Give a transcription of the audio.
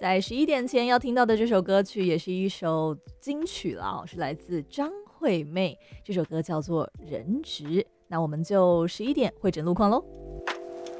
在11点前要听到的这首歌曲也是一首金曲了，是来自张惠妹，这首歌叫做《人质》。那我们就11点会诊路况喽。